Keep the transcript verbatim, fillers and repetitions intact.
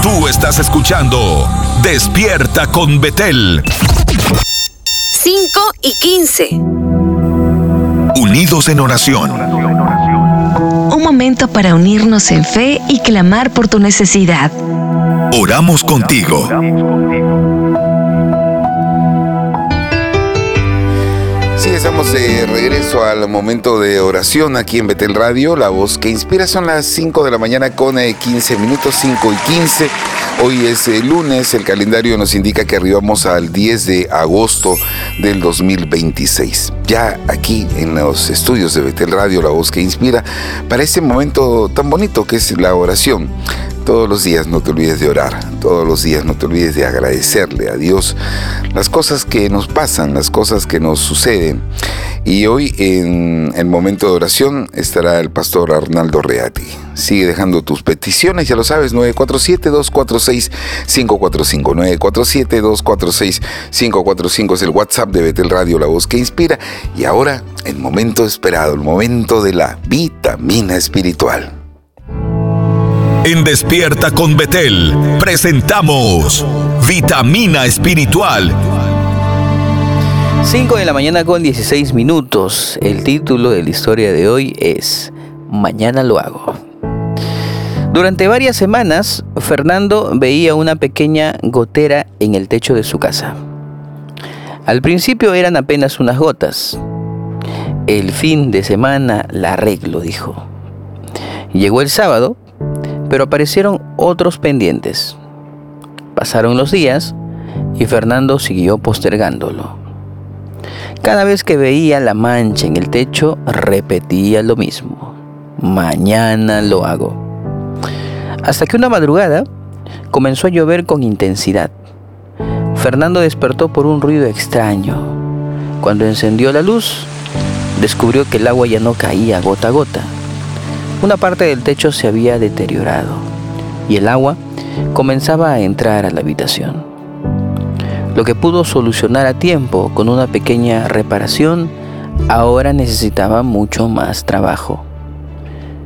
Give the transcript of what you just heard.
Tú estás escuchando Despierta con Betel. cinco y quince. Unidos en oración. Un momento para unirnos en fe y clamar por tu necesidad. Oramos contigo. Sí, estamos de regreso al momento de oración aquí en Betel Radio. La voz que inspira. Son las cinco de la mañana con quince minutos, cinco y quince. Hoy es eh, lunes, el calendario nos indica que arribamos al diez de agosto del dos mil veintiséis. Ya aquí en los estudios de Betel Radio, la voz que inspira, para este momento tan bonito que es la oración. Todos los días no te olvides de orar, todos los días no te olvides de agradecerle a Dios las cosas que nos pasan, las cosas que nos suceden. Y hoy en el momento de oración estará el pastor Arnaldo Reati. Sigue dejando tus peticiones, ya lo sabes, nueve cuatro siete, dos cuatro seis, cinco cuatro cinco, nueve cuatro siete, dos cuatro seis, cinco cuatro cinco es el WhatsApp de Betel Radio, la voz que inspira. Y ahora, el momento esperado, el momento de la vitamina espiritual. En Despierta con Betel presentamos Vitamina Espiritual. cinco de la mañana con dieciséis minutos. El título de la historia de hoy es Mañana lo hago. Durante varias semanas, Fernando veía una pequeña gotera en el techo de su casa. Al principio eran apenas unas gotas. El fin de semana la arreglo, dijo. Llegó el sábado, pero aparecieron otros pendientes. Pasaron los días y Fernando siguió postergándolo. Cada vez que veía la mancha en el techo, repetía lo mismo. Mañana lo hago. Hasta que una madrugada comenzó a llover con intensidad. Fernando despertó por un ruido extraño. Cuando encendió la luz, descubrió que el agua ya no caía gota a gota. Una parte del techo se había deteriorado y el agua comenzaba a entrar a la habitación. Lo que pudo solucionar a tiempo con una pequeña reparación, ahora necesitaba mucho más trabajo.